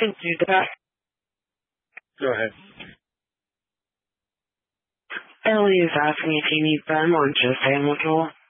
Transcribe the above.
can do that. Go ahead. Ellie is asking if you need them or just animal control.